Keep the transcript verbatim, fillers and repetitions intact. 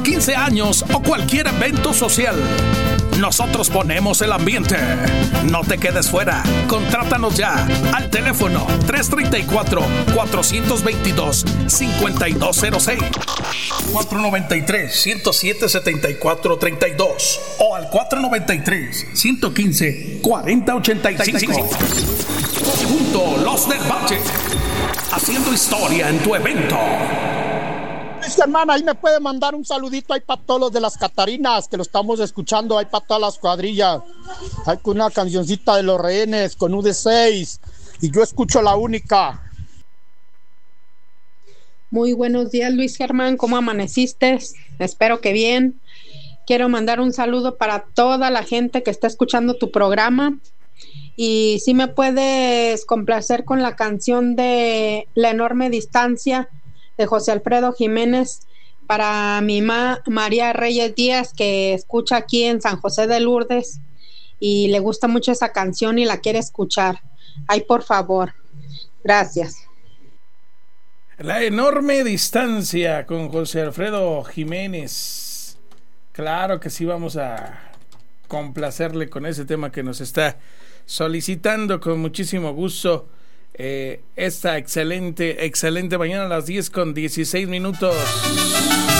quince años o cualquier evento social. Nosotros ponemos el ambiente. No te quedes fuera. Contrátanos ya al teléfono tres tres cuatro, cuatro dos dos, cinco dos cero seis, cuatro nueve tres, uno cero siete, siete cuatro tres dos o al cuatro nueve tres, uno uno cinco, cuatro cero ocho cinco. Junto Los del Bache, haciendo historia en tu evento. Luis Germán, ahí me puede mandar un saludito ahí para todos los de las Catarinas, que lo estamos escuchando, ahí para todas las cuadrillas. Hay con una cancioncita de Los Rehenes, con U D seis, y yo escucho La Única. Muy buenos días, Luis Germán, ¿cómo amaneciste? Espero que bien. Quiero mandar un saludo para toda la gente que está escuchando tu programa. Y si me puedes complacer con la canción de La Enorme Distancia de José Alfredo Jiménez, para mi ma María Reyes Díaz, que escucha aquí en San José de Lourdes y le gusta mucho esa canción y la quiere escuchar. Ay, por favor. Gracias. La Enorme Distancia con José Alfredo Jiménez. Claro que sí, vamos a complacerle con ese tema que nos está solicitando con muchísimo gusto. Eh, esta excelente, excelente mañana a las diez con dieciséis minutos.